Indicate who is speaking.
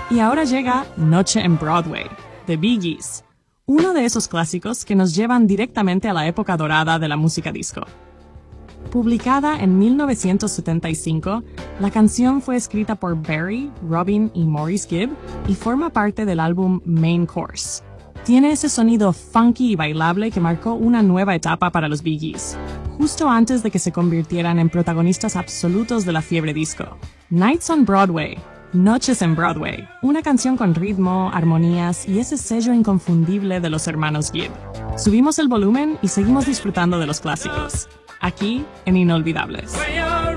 Speaker 1: Y ahora llega Noche en Broadway, de Bee Gees, uno de esos clásicos que nos llevan directamente a la época dorada de la música disco. Publicada en 1975, la canción fue escrita por Barry, Robin y Maurice Gibb y forma parte del álbum Main Course. Tiene ese sonido funky y bailable que marcó una nueva etapa para los Bee Gees, justo antes de que se convirtieran en protagonistas absolutos de la fiebre disco. Nights on Broadway, Noches en Broadway, una canción con ritmo, armonías y ese sello inconfundible de los hermanos Gibb. Subimos el volumen y seguimos disfrutando de los clásicos, aquí en Inolvidables.